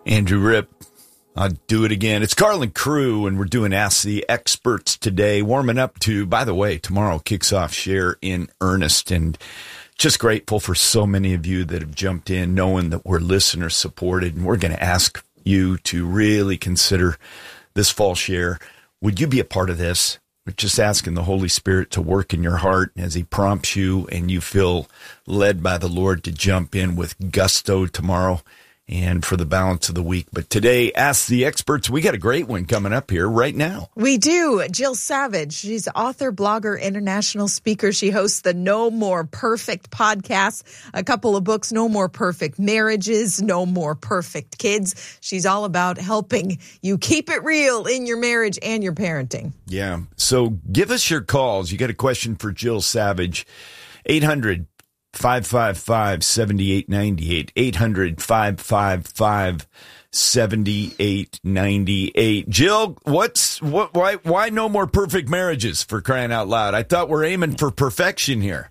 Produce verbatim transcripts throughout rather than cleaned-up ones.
Andrew Ripp. I'll do it again. It's Carlin Crew, and we're doing Ask the Experts today, warming up to, by the way, tomorrow kicks off Share in Earnest, and just grateful for so many of you that have jumped in, knowing that we're listener supported, and we're going to ask you to really consider this fall share. Would you be a part of this? We're just asking the Holy Spirit to work in your heart as he prompts you and you feel led by the Lord to jump in with gusto tomorrow and for the balance of the week. But today, Ask the Experts. We got a great one coming up here right now. We do. Jill Savage. She's author, blogger, international speaker. She hosts the No More Perfect podcast, a couple of books, No More Perfect Marriages, No More Perfect Kids. She's all about helping you keep it real in your marriage and your parenting. Yeah. So give us your calls. You got a question for Jill Savage. eight hundred, five five five, seven eight nine eight, eight hundred, five five five, seven eight nine eight. Jill, what's what? Why? Why no more perfect marriages, for crying out loud? I thought we're aiming for perfection here.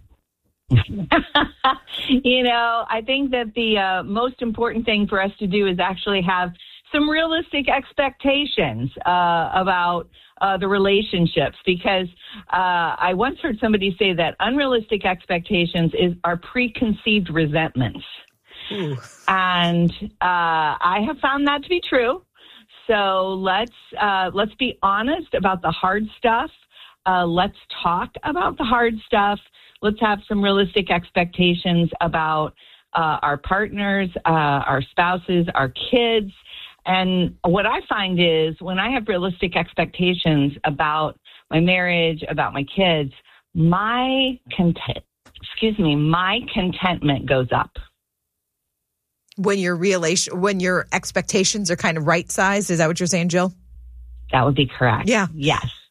You know, I think that the uh, most important thing for us to do is actually have some realistic expectations uh, about uh, the relationships, because uh, I once heard somebody say that unrealistic expectations is are preconceived resentments. Ooh. And uh, I have found that to be true. So let's uh, let's be honest about the hard stuff. Uh, let's talk about the hard stuff. Let's have some realistic expectations about uh, our partners, uh, our spouses, our kids. And what I find is when I have realistic expectations about my marriage, about my kids, my content, excuse me, my contentment goes up. When your relation, when your expectations are kind of right sized, is that what you're saying, Jill? That would be correct. Yeah. Yes.